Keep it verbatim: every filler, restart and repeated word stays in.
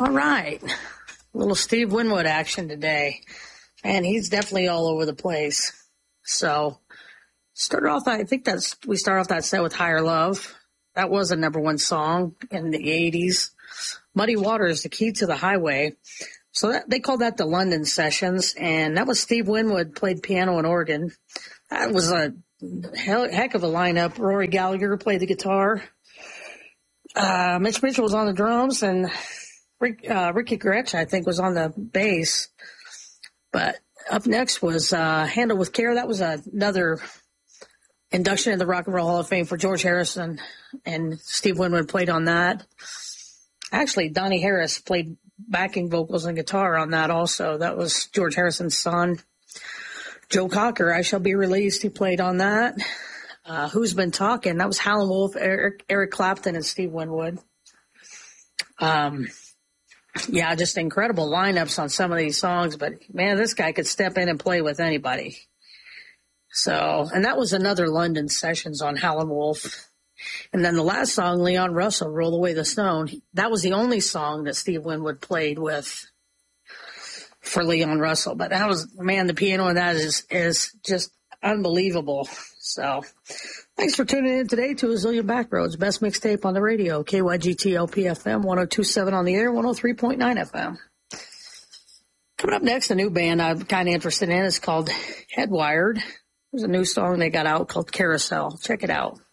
All right. A little Steve Winwood action today. Man, he's definitely all over the place. So, started off, I think that's, we start off that set with Higher Love. That was a number one song in the eighties. Muddy Waters, The Key to the Highway. So that, they called that the London Sessions, and that was Steve Winwood, played piano and organ. That was a hell, heck of a lineup. Rory Gallagher played the guitar. Uh, Mitch Mitchell was on the drums, and Rick, uh, Ricky Gretsch, I think, was on the bass. But up next was uh, Handle with Care. That was another induction in the Rock and Roll Hall of Fame for George Harrison, and Steve Winwood played on that. Actually, Donnie Harris played backing vocals and guitar on that also. That was George Harrison's son. Joe Cocker, I Shall Be Released, he played on that. Uh, Who's Been Talking? That was Howlin' Wolf, Eric, Eric Clapton, and Steve Winwood. Um, yeah, just incredible lineups on some of these songs, but man, this guy could step in and play with anybody. So, and that was another London Sessions on Howlin' Wolf. And then the last song, Leon Russell, Roll Away the Stone, that was the only song that Steve Winwood played with for Leon Russell. But that was, man, the piano in that is, is just unbelievable. So thanks for tuning in today to A Zillion Backroads, best mixtape on the radio, K Y G T L P F M, one oh two point seven on the air, one oh three point nine F M. Coming up next, a new band I'm kind of interested in is called Headwired. There's a new song they got out called Carousel. Check it out.